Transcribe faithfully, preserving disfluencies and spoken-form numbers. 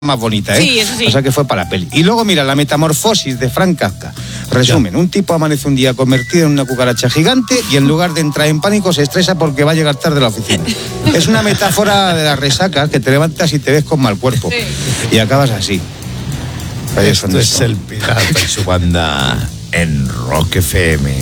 más bonita, ¿eh? Sí, eso sí. O sea que fue para la peli. Y luego, mira, la metamorfosis de Frank Kafka. Resumen, un tipo amanece un día convertido en una cucaracha gigante y en lugar de entrar en pánico se estresa porque va a llegar tarde a la oficina. Es una metáfora de las resacas que te levantas y te ves con mal cuerpo. Sí. Y acabas así. Esto es El Pirata y su banda en Rock F M.